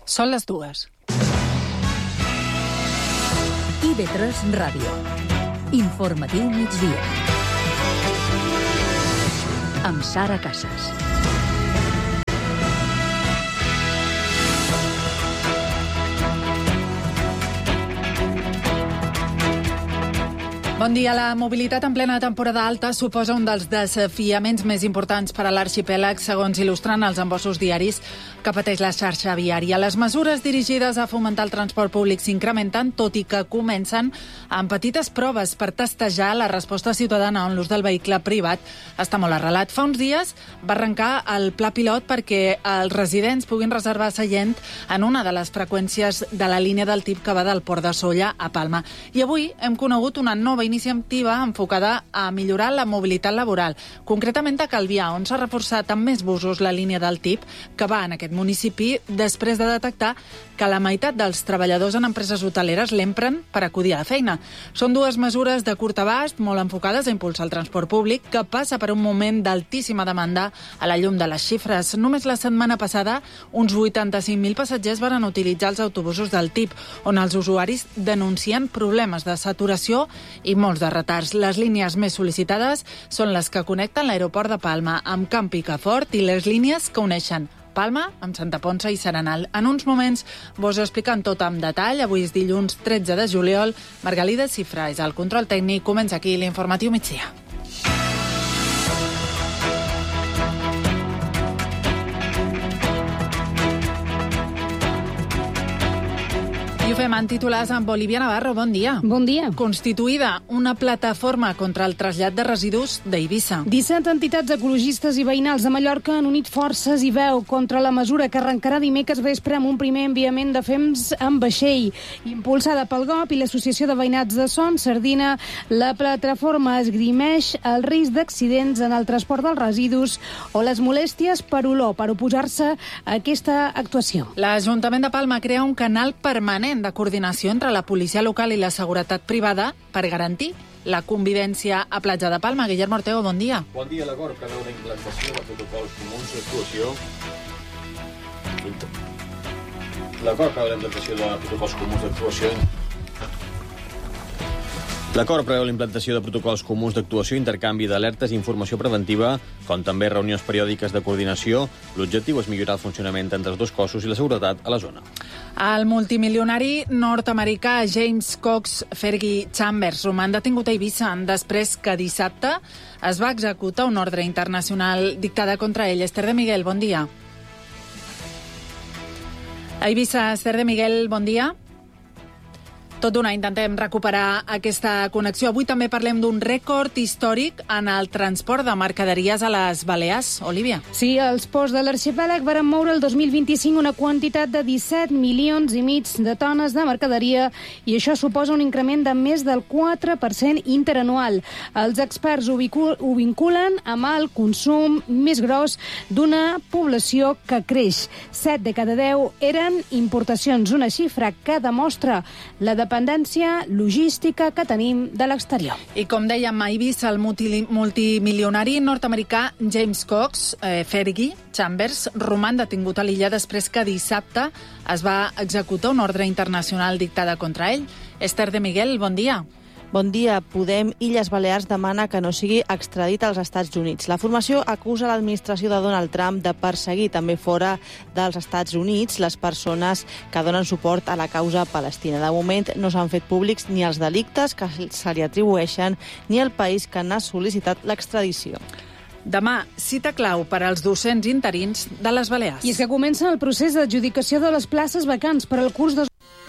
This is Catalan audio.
Són les 2. IB3 Ràdio. Informatiu migdia. Amb Sara Casas. Bon dia. La mobilitat en plena temporada alta suposa un dels desafiaments més importants per a l'arxipèlag, segons il·lustren els embossos diaris que pateix la xarxa viària. Les mesures dirigides a fomentar el transport públic s'incrementen, tot i que comencen amb petites proves per testejar la resposta ciutadana on l'ús del vehicle privat està molt arrelat. Fa uns dies va arrencar el pla pilot perquè els residents puguin reservar seient en una de les freqüències de la línia del TIP que va del Port de Sóller a Palma. I avui hem conegut una nova iniciativa enfocada a millorar la mobilitat laboral, concretament a Calvià, on s'ha reforçat amb més busos la línia del TIP que va en aquest municipi després de detectar que la meitat dels treballadors en empreses hoteleres l'empren per acudir a la feina. Són dues mesures de curt abast, molt enfocades a impulsar el transport públic, que passa per un moment d'altíssima demanda a la llum de les xifres. Només la setmana passada, uns 85.000 passatgers van utilitzar els autobusos del TIP, on els usuaris denuncien problemes de saturació i molts de retards. Les línies més sol·licitades són les que connecten l'aeroport de Palma amb Camp Picafort i les línies que uneixen Palma amb Santa Ponça i Serenal. En uns moments vos ho expliquen tot amb detall. Avui és dilluns 13 de juliol. Margalida Cifra és el control tècnic. Comença aquí l'informatiu migdia. I ho fem en titulars amb Olivia Navarro. Bon dia. Bon dia. Constituïda una plataforma contra el trasllat de residus d'Eivissa. 17 entitats ecologistes i veïnals de Mallorca han unit forces i veu contra la mesura que arrencarà dimecres vespre amb un primer enviament de fems amb vaixell. Impulsada pel GOP i l'Associació de Veïnats de Son, Sardina, la plataforma esgrimeix el risc d'accidents en el transport dels residus o les molèsties per olor per oposar-se a aquesta actuació. L'Ajuntament de Palma crea un canal permanent de coordinació entre la policia local i la seguretat privada per garantir la convivència a Platja de Palma. Guillermo Ortego, bon dia. Bon dia. L'acord preveu la implantació de protocols comuns d'actuació. L'acord preveu la implantació de protocols comuns d'actuació. L'acord preveu la implantació de protocols comuns d'actuació, intercanvi d'alertes i informació preventiva, com també reunions periòdiques de coordinació. L'objectiu és millorar el funcionament entre els dos cossos i la seguretat a la zona. El multimilionari nord-americà James Cox Fergie Chambers roman detingut a Eivissa després que dissabte es va executar una ordre internacional dictada contra ell. Esther de Miguel, bon dia. A Eivissa, Esther de Miguel, bon dia. Tot d'una intentem recuperar aquesta connexió. Avui també parlem d'un rècord històric en el transport de mercaderies a les Balears. Olivia. Sí, els ports de l'arxipèlag varen moure el 2025 una quantitat de 17 milions i mig de tones de mercaderia i això suposa un increment de més del 4% interanual. Els experts ho vinculen amb el consum més gros d'una població que creix. 7 de cada 10 eren importacions, una xifra que demostra la dependència logística que tenim de l'exterior. I com dèiem, a Eivissa, el multimilionari nord-americà James Cox Fergie Chambers roman detingut a l'illa després que dissabte es va executar una ordre internacional dictada contra ell. Esther de Miguel, bon dia. Bon dia. Podem Illes Balears demana que no sigui extradit als Estats Units. La formació acusa l'administració de Donald Trump de perseguir també fora dels Estats Units les persones que donen suport a la causa palestina. De moment no s'han fet públics ni els delictes que se li atribueixen ni el país que n'ha sol·licitat l'extradició. Demà, cita clau per als docents interins de les Balears. I és que comença el procés d'adjudicació de les places vacants per al curs